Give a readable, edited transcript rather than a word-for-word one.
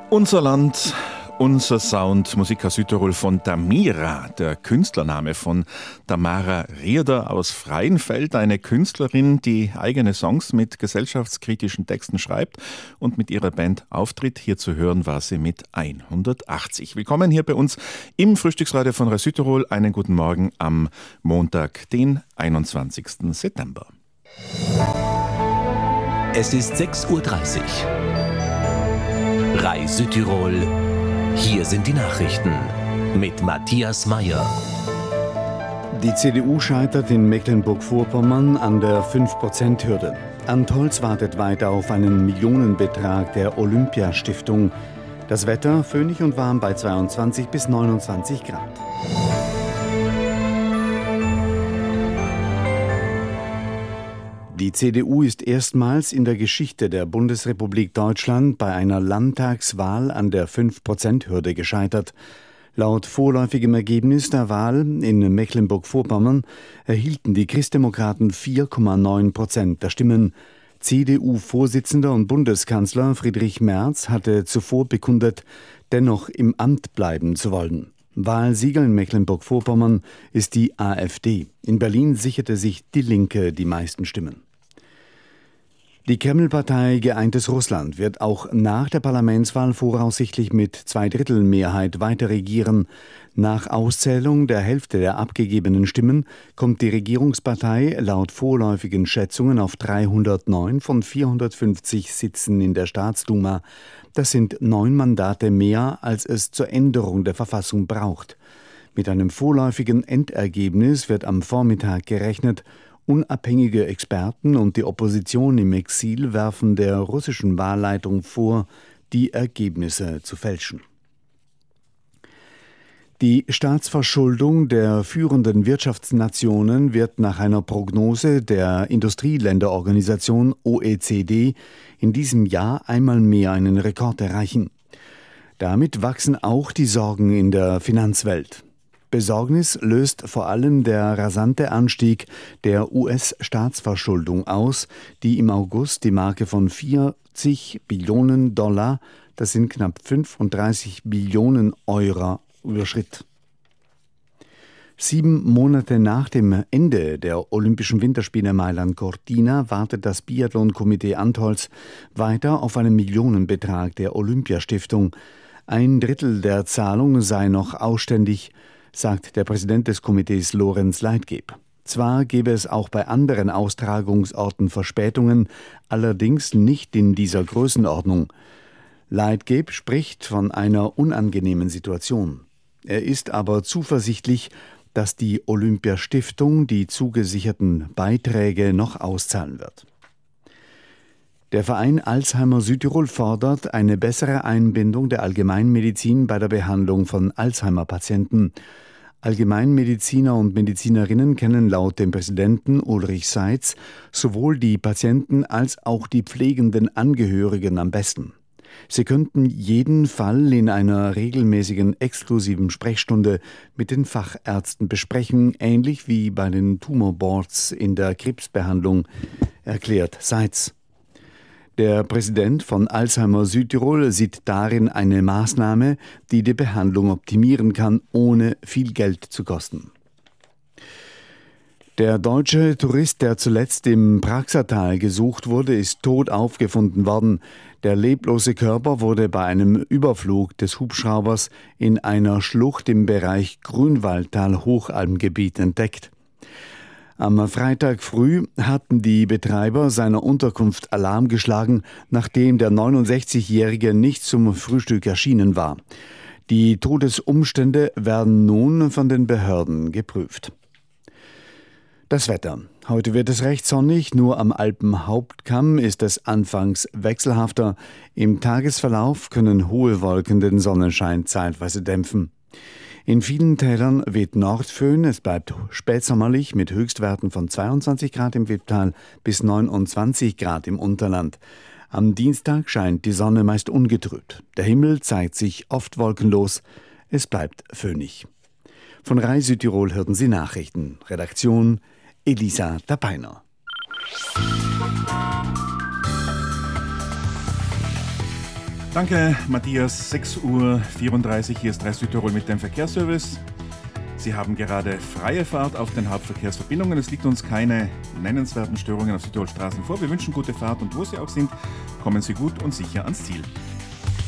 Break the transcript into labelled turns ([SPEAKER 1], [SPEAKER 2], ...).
[SPEAKER 1] Unser Land, unser Sound, Musik aus Südtirol von Tamira, der Künstlername von Tamara Rierder aus Freienfeld, eine Künstlerin, die eigene Songs mit gesellschaftskritischen Texten schreibt und mit ihrer Band auftritt. Hier zu hören war sie mit 180. Willkommen hier bei uns im Frühstücksradio von Radio Südtirol. Einen guten Morgen am Montag, den 21. September.
[SPEAKER 2] Es ist 6:30 Uhr. RAI Südtirol. Hier sind die Nachrichten mit Matthias Meyer.
[SPEAKER 3] Die CDU scheitert in Mecklenburg-Vorpommern an der 5%-Hürde. Antholz wartet weiter auf einen Millionenbetrag der Olympiastiftung. Das Wetter föhnig und warm bei 22 bis 29 Grad. Die CDU ist erstmals in der Geschichte der Bundesrepublik Deutschland bei einer Landtagswahl an der 5%-Hürde gescheitert. Laut vorläufigem Ergebnis der Wahl in Mecklenburg-Vorpommern erhielten die Christdemokraten 4,9% der Stimmen. CDU-Vorsitzender und Bundeskanzler Friedrich Merz hatte zuvor bekundet, dennoch im Amt bleiben zu wollen. Wahlsieger in Mecklenburg-Vorpommern ist die AfD. In Berlin sicherte sich die Linke die meisten Stimmen. Die Kreml-Partei Geeintes Russland wird auch nach der Parlamentswahl voraussichtlich mit 2/3 weiter regieren. Nach Auszählung der Hälfte der abgegebenen Stimmen kommt die Regierungspartei laut vorläufigen Schätzungen auf 309 von 450 Sitzen in der Staatsduma. Das sind 9 Mandate mehr, als es zur Änderung der Verfassung braucht. Mit einem vorläufigen Endergebnis wird am Vormittag gerechnet. Unabhängige Experten und die Opposition im Exil werfen der russischen Wahlleitung vor, die Ergebnisse zu fälschen. Die Staatsverschuldung der führenden Wirtschaftsnationen wird nach einer Prognose der Industrieländerorganisation OECD in diesem Jahr einmal mehr einen Rekord erreichen. Damit wachsen auch die Sorgen in der Finanzwelt. Besorgnis löst vor allem der rasante Anstieg der US-Staatsverschuldung aus, die im August die Marke von $40 Billionen, das sind knapp 35 Billionen Euro, überschritt. 7 Monate nach dem Ende der Olympischen Winterspiele Mailand-Cortina wartet das Biathlon-Komitee Antholz weiter auf einen Millionenbetrag der Olympiastiftung. 1/3 der Zahlung sei noch ausständig, sagt der Präsident des Komitees Lorenz Leitgeb. Zwar gebe es auch bei anderen Austragungsorten Verspätungen, allerdings nicht in dieser Größenordnung. Leitgeb spricht von einer unangenehmen Situation. Er ist aber zuversichtlich, dass die Olympiastiftung die zugesicherten Beiträge noch auszahlen wird. Der Verein Alzheimer Südtirol fordert eine bessere Einbindung der Allgemeinmedizin bei der Behandlung von Alzheimer-Patienten. Allgemeinmediziner und Medizinerinnen kennen laut dem Präsidenten Ulrich Seitz sowohl die Patienten als auch die pflegenden Angehörigen am besten. Sie könnten jeden Fall in einer regelmäßigen exklusiven Sprechstunde mit den Fachärzten besprechen, ähnlich wie bei den Tumorboards in der Krebsbehandlung, erklärt Seitz. Der Präsident von Alzheimer Südtirol sieht darin eine Maßnahme, die die Behandlung optimieren kann, ohne viel Geld zu kosten. Der deutsche Tourist, der zuletzt im Praxatal gesucht wurde, ist tot aufgefunden worden. Der leblose Körper wurde bei einem Überflug des Hubschraubers in einer Schlucht im Bereich Grünwaldtal-Hochalmgebiet entdeckt. Am Freitag früh hatten die Betreiber seiner Unterkunft Alarm geschlagen, nachdem der 69-Jährige nicht zum Frühstück erschienen war. Die Todesumstände werden nun von den Behörden geprüft. Das Wetter. Heute wird es recht sonnig, nur am Alpenhauptkamm ist es anfangs wechselhafter. Im Tagesverlauf können hohe Wolken den Sonnenschein zeitweise dämpfen. In vielen Tälern weht Nordföhn, es bleibt spätsommerlich mit Höchstwerten von 22 Grad im Wipptal bis 29 Grad im Unterland. Am Dienstag scheint die Sonne meist ungetrübt. Der Himmel zeigt sich oft wolkenlos, es bleibt föhnig. Von RAI Südtirol hörten Sie Nachrichten. Redaktion Elisa Tapeiner.
[SPEAKER 1] Danke, Matthias. 6:34 Uhr. Hier ist 3 Südtirol mit dem Verkehrsservice. Sie haben gerade freie Fahrt auf den Hauptverkehrsverbindungen. Es liegt uns keine nennenswerten Störungen auf Südtirol Straßen vor. Wir wünschen gute Fahrt und wo Sie auch sind, kommen Sie gut und sicher ans Ziel.